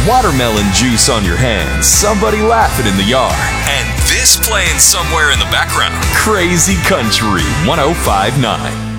watermelon juice on your hands, somebody laughing in the yard, and this playing somewhere in the background. Crazy Country 1059.